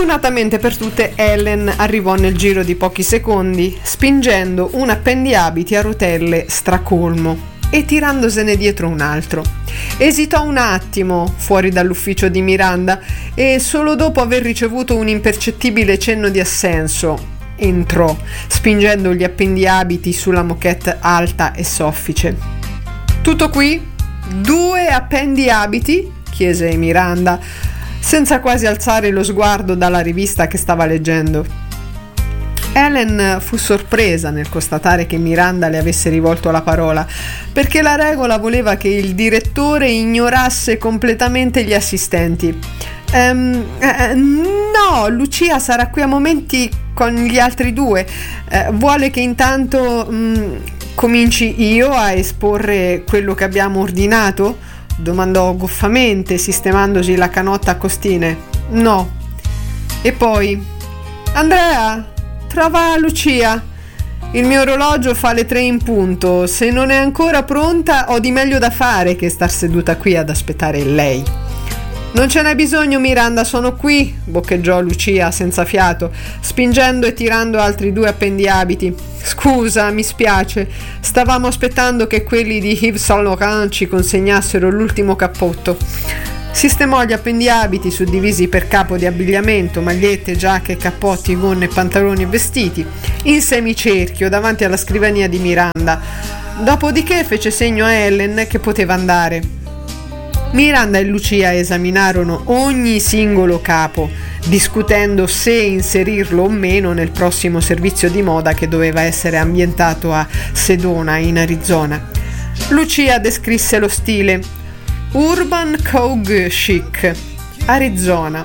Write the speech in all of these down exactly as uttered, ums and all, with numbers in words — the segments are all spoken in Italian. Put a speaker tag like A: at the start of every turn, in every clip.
A: Fortunatamente per tutte Ellen arrivò nel giro di pochi secondi, spingendo un appendiabiti a rotelle stracolmo e tirandosene dietro un altro. Esitò un attimo fuori dall'ufficio di Miranda e solo dopo aver ricevuto un impercettibile cenno di assenso entrò, spingendo gli appendiabiti sulla moquette alta e soffice. Tutto qui? Due appendiabiti? Chiese Miranda, senza quasi alzare lo sguardo dalla rivista che stava leggendo. Ellen fu sorpresa nel constatare che Miranda le avesse rivolto la parola, perché la regola voleva che il direttore ignorasse completamente gli assistenti. Ehm, eh, no, Lucia sarà qui a momenti con gli altri due. Eh, vuole che intanto mh, cominci io a esporre quello che abbiamo ordinato? Domandò goffamente, sistemandosi la canotta a costine. No. E poi: Andrea, trova Lucia. Il mio orologio fa le tre in punto. Se non è ancora pronta, ho di meglio da fare che star seduta qui ad aspettare lei. Non ce n'è bisogno, Miranda, sono qui, boccheggiò Lucia senza fiato, spingendo e tirando altri due appendiabiti. Scusa, mi spiace, stavamo aspettando che quelli di Yves Saint Laurent ci consegnassero l'ultimo cappotto. Sistemò gli appendiabiti suddivisi per capo di abbigliamento, magliette, giacche, cappotti, gonne, pantaloni e vestiti, in semicerchio davanti alla scrivania di Miranda. Dopodiché fece segno a Ellen che poteva andare. Miranda e Lucia esaminarono ogni singolo capo, discutendo se inserirlo o meno nel prossimo servizio di moda che doveva essere ambientato a Sedona, in Arizona. Lucia descrisse lo stile: Urban Cowgirl Chic, Arizona.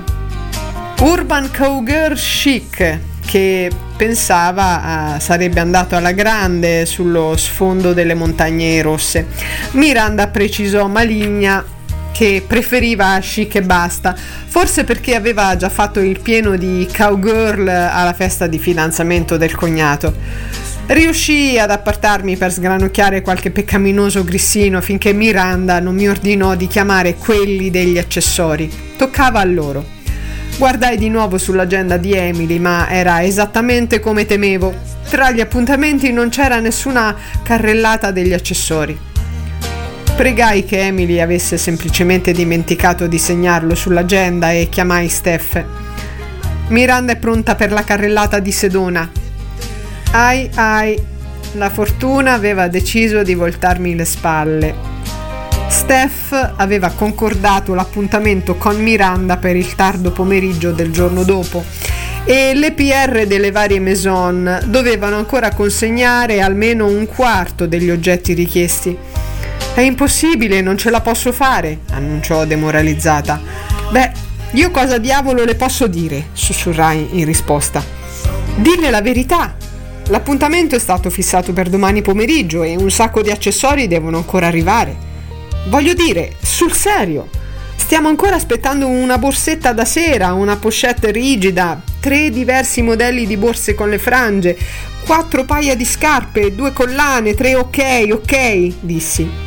A: Urban Cowgirl Chic, che pensava uh, sarebbe andato alla grande sullo sfondo delle montagne rosse. Miranda precisò maligna che preferiva chic e basta, forse perché aveva già fatto il pieno di cowgirl alla festa di fidanzamento del cognato. Riuscii ad appartarmi per sgranocchiare qualche peccaminoso grissino finché Miranda non mi ordinò di chiamare quelli degli accessori. Toccava a loro. Guardai di nuovo sull'agenda di Emily, ma era esattamente come temevo. Tra gli appuntamenti non c'era nessuna carrellata degli accessori. Pregai che Emily avesse semplicemente dimenticato di segnarlo sull'agenda e chiamai Steph. Miranda è pronta per la carrellata di Sedona. Ai ai, la fortuna aveva deciso di voltarmi le spalle. Steph aveva concordato l'appuntamento con Miranda per il tardo pomeriggio del giorno dopo e le P R delle varie maison dovevano ancora consegnare almeno un quarto degli oggetti richiesti. È impossibile, non ce la posso fare, annunciò demoralizzata. Beh, io cosa diavolo le posso dire? Sussurrai in risposta. Dille la verità. L'appuntamento è stato fissato per domani pomeriggio e un sacco di accessori devono ancora arrivare. Voglio dire, sul serio, stiamo ancora aspettando una borsetta da sera, una pochette rigida, tre diversi modelli di borse con le frange, quattro paia di scarpe, due collane, tre ok, ok, dissi.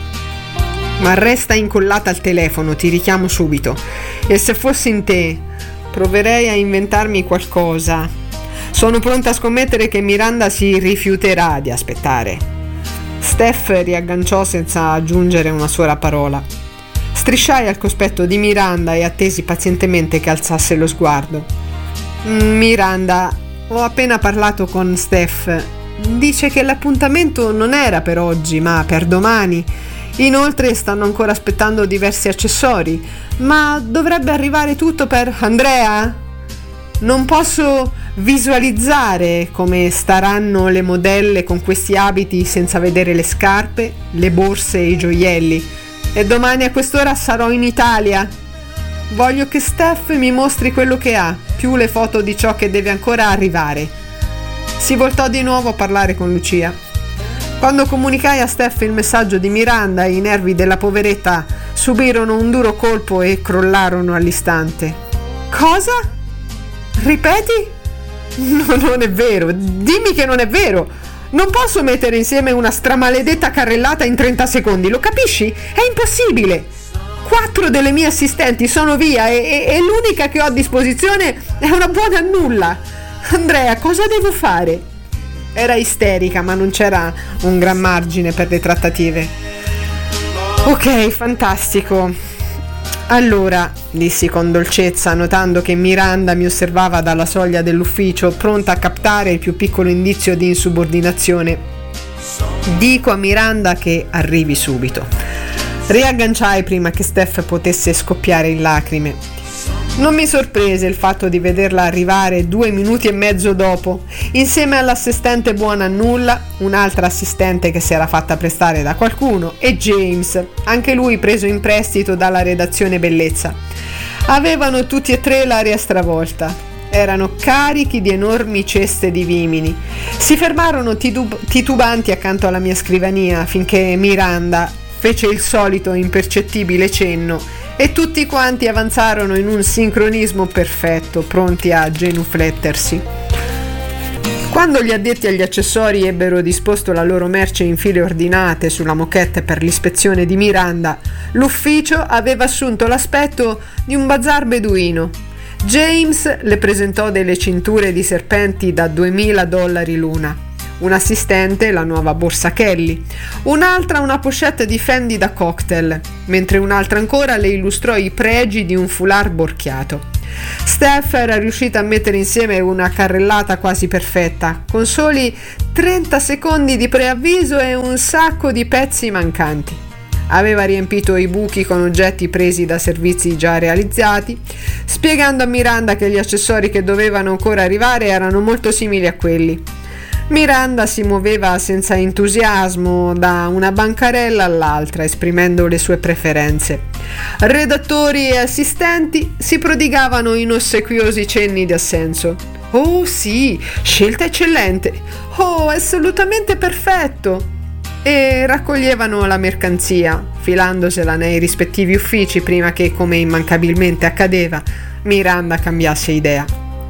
A: Ma resta incollata al telefono, ti richiamo subito. E se fossi in te, proverei a inventarmi qualcosa. Sono pronta a scommettere che Miranda si rifiuterà di aspettare. Steph riagganciò senza aggiungere una sola parola. Strisciai al cospetto di Miranda e attesi pazientemente che alzasse lo sguardo. Miranda, ho appena parlato con Steph. Dice che l'appuntamento non era per oggi, ma per domani. Inoltre stanno ancora aspettando diversi accessori, ma dovrebbe arrivare tutto per Andrea? Non posso visualizzare come staranno le modelle con questi abiti senza vedere le scarpe, le borse e i gioielli. E domani a quest'ora sarò in Italia. Voglio che Steph mi mostri quello che ha, più le foto di ciò che deve ancora arrivare. Si voltò di nuovo a parlare con Lucia. Quando comunicai a Steph il messaggio di Miranda, i nervi della poveretta subirono un duro colpo e crollarono all'istante. Cosa? Ripeti? No, non è vero. Dimmi che non è vero. Non posso mettere insieme una stramaledetta carrellata in trenta secondi, lo capisci? È impossibile. quattro delle mie assistenti sono via e, e, e l'unica che ho a disposizione è una buona a nulla. Andrea, cosa devo fare? Era isterica, ma non c'era un gran margine per le trattative. Ok, fantastico. Allora, dissi con dolcezza, notando che Miranda mi osservava dalla soglia dell'ufficio, pronta a captare il più piccolo indizio di insubordinazione. Dico a Miranda che arrivi subito. Riagganciai prima che Steph potesse scoppiare in lacrime. Non mi sorprese il fatto di vederla arrivare due minuti e mezzo dopo, insieme all'assistente buona a nulla, un'altra assistente che si era fatta prestare da qualcuno, e James, anche lui preso in prestito dalla redazione bellezza. Avevano tutti e tre l'aria stravolta. Erano carichi di enormi ceste di vimini. Si fermarono titub- titubanti accanto alla mia scrivania finché Miranda fece il solito impercettibile cenno e tutti quanti avanzarono in un sincronismo perfetto, pronti a genuflettersi. Quando gli addetti agli accessori ebbero disposto la loro merce in file ordinate sulla moquette per l'ispezione di Miranda, l'ufficio aveva assunto l'aspetto di un bazar beduino. James le presentò delle cinture di serpenti da duemila dollari l'una. Un assistente la nuova borsa Kelly, un'altra una pochette di Fendi da cocktail, mentre un'altra ancora le illustrò i pregi di un foulard borchiato. Steph era riuscita a mettere insieme una carrellata quasi perfetta, con soli trenta secondi di preavviso e un sacco di pezzi mancanti. Aveva riempito i buchi con oggetti presi da servizi già realizzati, spiegando a Miranda che gli accessori che dovevano ancora arrivare erano molto simili a quelli. Miranda si muoveva senza entusiasmo da una bancarella all'altra, esprimendo le sue preferenze. Redattori e assistenti si prodigavano in ossequiosi cenni di assenso. «Oh sì, scelta eccellente! Oh, assolutamente perfetto!» E raccoglievano la mercanzia, filandosela nei rispettivi uffici prima che, come immancabilmente accadeva, Miranda cambiasse idea.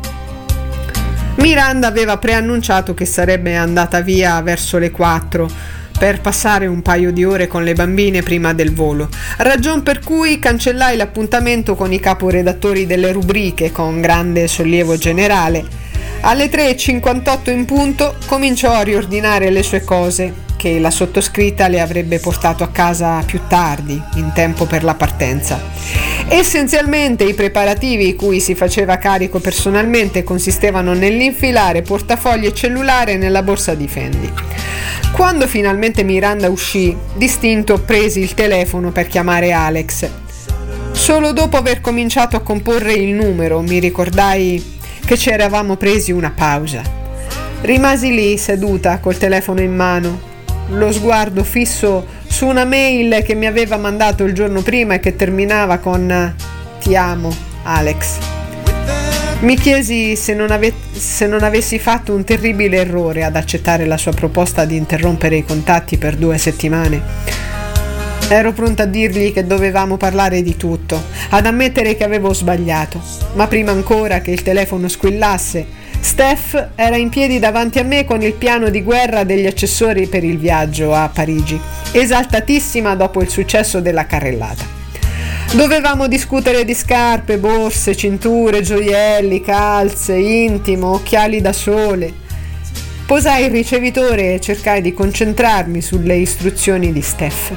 A: Miranda aveva preannunciato che sarebbe andata via verso le quattro per passare un paio di ore con le bambine prima del volo, ragion per cui cancellai l'appuntamento con i caporedattori delle rubriche con grande sollievo generale. Alle tre e cinquantotto in punto cominciò a riordinare le sue cose, che la sottoscritta le avrebbe portato a casa più tardi, in tempo per la partenza. Essenzialmente i preparativi cui si faceva carico personalmente consistevano nell'infilare portafogli e cellulare nella borsa di Fendi. Quando finalmente Miranda uscì, distinto presi il telefono per chiamare Alex. Solo dopo aver cominciato a comporre il numero mi ricordai che ci eravamo presi una pausa. Rimasi lì seduta col telefono in mano, lo sguardo fisso su una mail che mi aveva mandato il giorno prima e che terminava con «Ti amo, Alex». Mi chiesi se non, ave- se non avessi fatto un terribile errore ad accettare la sua proposta di interrompere i contatti per due settimane. Ero pronta a dirgli che dovevamo parlare di tutto, ad ammettere che avevo sbagliato, ma prima ancora che il telefono squillasse, Steph era in piedi davanti a me con il piano di guerra degli accessori per il viaggio a Parigi, esaltatissima dopo il successo della carrellata. Dovevamo discutere di scarpe, borse, cinture, gioielli, calze, intimo, occhiali da sole. Posai il ricevitore e cercai di concentrarmi sulle istruzioni di Steph.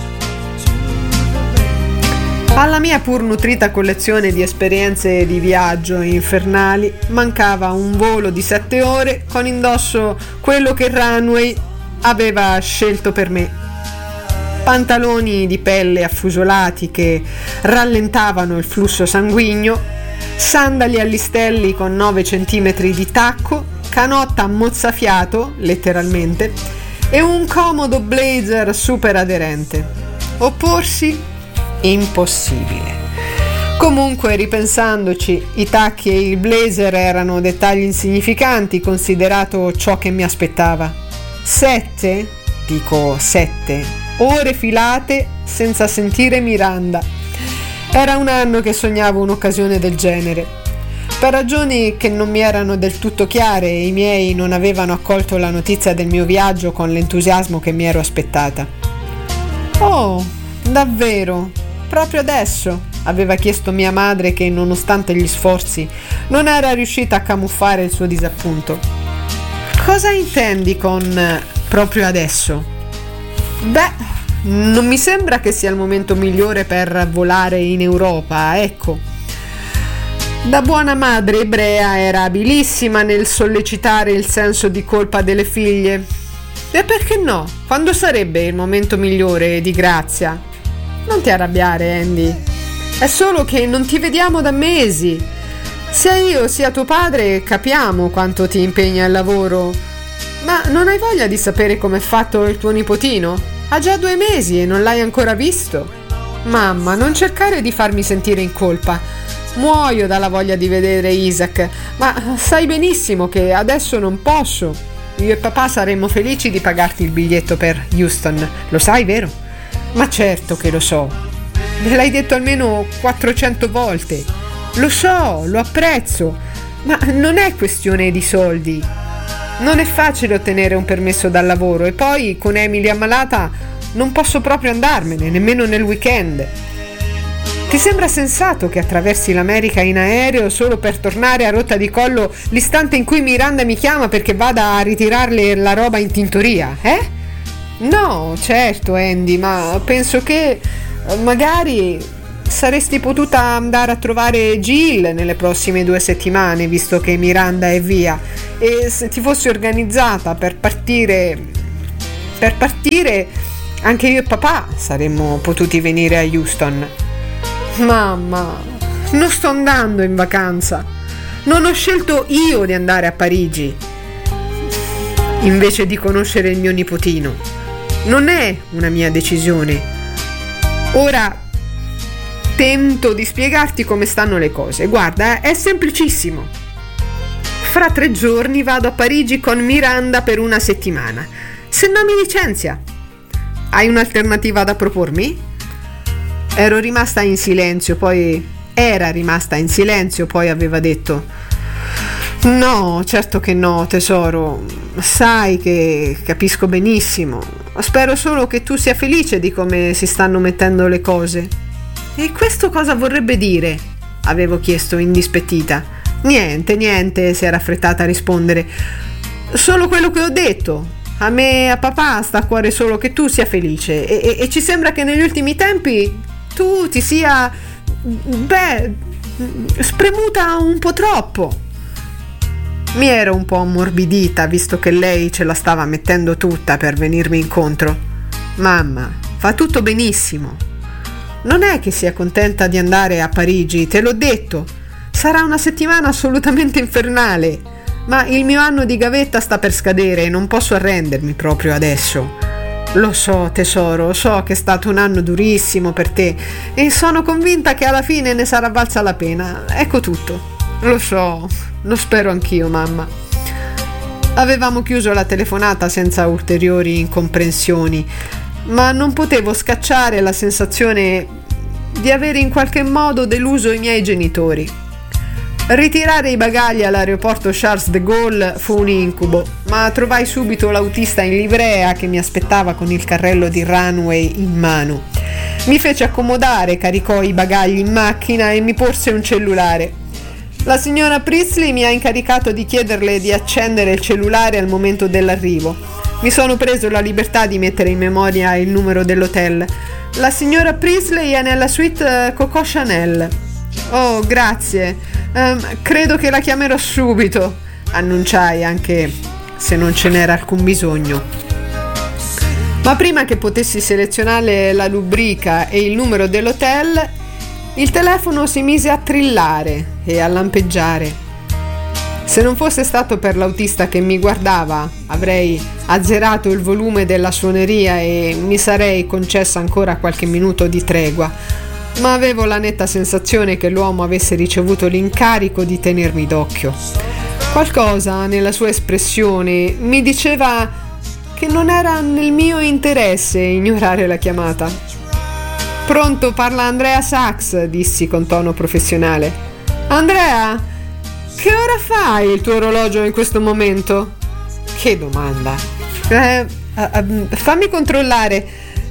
A: Alla mia pur nutrita collezione di esperienze di viaggio infernali mancava un volo di sette ore con indosso quello che Runway aveva scelto per me. Pantaloni di pelle affusolati che rallentavano il flusso sanguigno, sandali a listelli con nove centimetri di tacco, canotta a mozzafiato, letteralmente, e un comodo blazer super aderente. Opporsi? Impossibile. Comunque, ripensandoci, i tacchi e il blazer erano dettagli insignificanti considerato ciò che mi aspettava. Sette, dico sette, ore filate senza sentire Miranda. Era un anno che sognavo un'occasione del genere. Per ragioni che non mi erano del tutto chiare, i miei non avevano accolto la notizia del mio viaggio con l'entusiasmo che mi ero aspettata. Oh, davvero? proprio adesso? Aveva chiesto mia madre, che nonostante gli sforzi non era riuscita a camuffare il suo disappunto. Cosa intendi con proprio adesso? Beh, non mi sembra che sia il momento migliore per volare in Europa, ecco. Da buona madre ebrea era abilissima nel sollecitare il senso di colpa delle figlie. E perché no? Quando sarebbe il momento migliore, di grazia? Non ti arrabbiare, Andy. È solo che non ti vediamo da mesi. Sia io sia tuo padre capiamo quanto ti impegna il lavoro. Ma non hai voglia di sapere com'è fatto il tuo nipotino? Ha già due mesi e non l'hai ancora visto. Mamma, non cercare di farmi sentire in colpa. Muoio dalla voglia di vedere Isaac, ma sai benissimo che adesso non posso. Io e papà saremmo felici di pagarti il biglietto per Houston, lo sai, vero? Ma certo che lo so. Me l'hai detto almeno quattrocento volte. Lo so, lo apprezzo, ma non è questione di soldi. Non è facile ottenere un permesso dal lavoro e poi con Emily ammalata non posso proprio andarmene, nemmeno nel weekend. Ti sembra sensato che attraversi l'America in aereo solo per tornare a rotta di collo l'istante in cui Miranda mi chiama perché vada a ritirarle la roba in tintoria, eh? No, certo, Andy, ma penso che magari saresti potuta andare a trovare Jill nelle prossime due settimane, visto che Miranda è via, e se ti fossi organizzata per partire per partire anche io e papà saremmo potuti venire a Houston. Mamma, non sto andando in vacanza. Non ho scelto io di andare a Parigi invece di conoscere il mio nipotino. Non è una mia decisione. Ora tento di spiegarti come stanno le cose. Guarda, è semplicissimo. Fra tre giorni vado a Parigi con Miranda per una settimana. Se no mi licenzia. Hai un'alternativa da propormi? Ero rimasta in silenzio, poi era rimasta in silenzio, poi aveva detto: no, certo che no, tesoro, sai che capisco benissimo, spero solo che tu sia felice di come si stanno mettendo le cose. E questo cosa vorrebbe dire? Avevo chiesto indispettita. Niente, niente, si era affrettata a rispondere, solo quello che ho detto. A me e a papà sta a cuore solo che tu sia felice e, e, e ci sembra che negli ultimi tempi tu ti sia, beh, spremuta un po' troppo. Mi ero un po' ammorbidita, visto che lei ce la stava mettendo tutta per venirmi incontro. Mamma, fa tutto benissimo. Non è che sia contenta di andare a Parigi, te l'ho detto. Sarà una settimana assolutamente infernale, ma il mio anno di gavetta sta per scadere e non posso arrendermi proprio adesso. Lo so, tesoro, so che è stato un anno durissimo per te e sono convinta che alla fine ne sarà valsa la pena. Ecco tutto. Lo so, lo spero anch'io, mamma. Avevamo chiuso la telefonata senza ulteriori incomprensioni, ma non potevo scacciare la sensazione di avere in qualche modo deluso i miei genitori. Ritirare i bagagli all'aeroporto Charles de Gaulle fu un incubo, ma trovai subito l'autista in livrea che mi aspettava con il carrello di runway in mano. Mi fece accomodare, caricò i bagagli in macchina e mi porse un cellulare. La signora Priestley mi ha incaricato di chiederle di accendere il cellulare al momento dell'arrivo. Mi sono preso la libertà di mettere in memoria il numero dell'hotel. La signora Priestley è nella suite Coco Chanel. Oh, grazie. Um, credo che la chiamerò subito, annunciai, anche se non ce n'era alcun bisogno. Ma prima che potessi selezionare la rubrica e il numero dell'hotel, il telefono si mise a trillare e a lampeggiare. Se non fosse stato per l'autista che mi guardava, avrei azzerato il volume della suoneria e mi sarei concessa ancora qualche minuto di tregua. Ma avevo la netta sensazione che l'uomo avesse ricevuto l'incarico di tenermi d'occhio. Qualcosa nella sua espressione mi diceva che non era nel mio interesse ignorare la chiamata. Pronto, parla Andrea Sachs, dissi con tono professionale. Andrea, che ora fai il tuo orologio in questo momento? Che domanda. Eh, uh, uh, fammi controllare.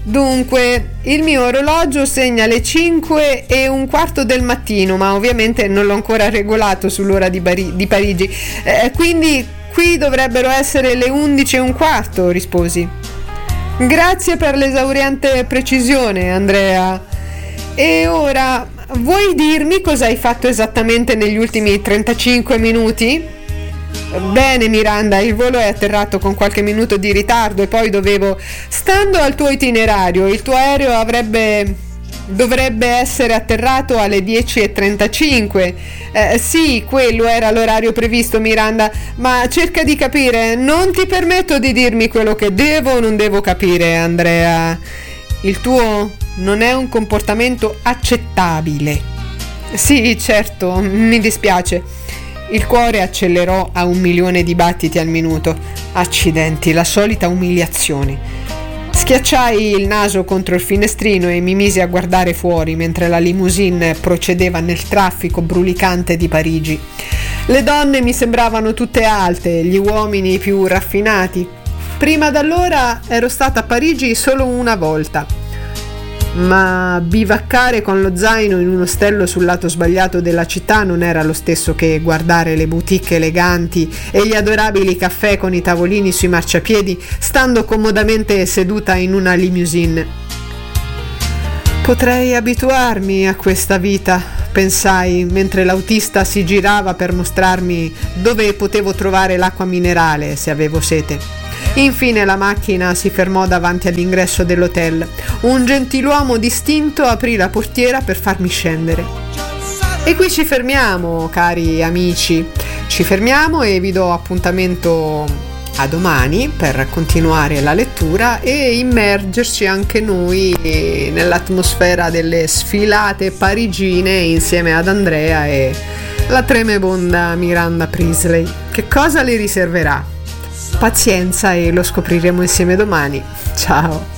A: Dunque, il mio orologio segna le cinque e un quarto del mattino, ma ovviamente non l'ho ancora regolato sull'ora di, Bari- di Parigi, eh, quindi qui dovrebbero essere le undici e un quarto, risposi. Grazie per l'esauriente precisione, Andrea. E ora, vuoi dirmi cosa hai fatto esattamente negli ultimi trentacinque minuti? Bene Miranda, il volo è atterrato con qualche minuto di ritardo e poi dovevo, stando al tuo itinerario, il tuo aereo avrebbe dovrebbe essere atterrato alle dieci e trentacinque. Eh, sì, quello era l'orario previsto, Miranda, ma cerca di capire, non ti permetto di dirmi quello che devo o non devo capire, Andrea. Il tuo non è un comportamento accettabile. Sì, certo, mi dispiace. Il cuore accelerò a un milione di battiti al minuto. Accidenti, la solita umiliazione. Schiacciai il naso contro il finestrino e mi misi a guardare fuori mentre la limousine procedeva nel traffico brulicante di Parigi. Le donne mi sembravano tutte alte, gli uomini più raffinati. Prima d'allora ero stata a Parigi solo una volta. Ma bivaccare con lo zaino in un ostello sul lato sbagliato della città non era lo stesso che guardare le boutique eleganti e gli adorabili caffè con i tavolini sui marciapiedi, stando comodamente seduta in una limousine. Potrei abituarmi a questa vita, pensai, mentre l'autista si girava per mostrarmi dove potevo trovare l'acqua minerale se avevo sete. Infine la macchina si fermò davanti all'ingresso dell'hotel. Un gentiluomo distinto aprì la portiera per farmi scendere. E qui ci fermiamo, cari amici. Ci fermiamo e vi do appuntamento a domani per continuare la lettura e immergerci anche noi nell'atmosfera delle sfilate parigine insieme ad Andrea e la tremebonda Miranda Priestley. Che cosa le riserverà? Pazienza e lo scopriremo insieme domani. Ciao!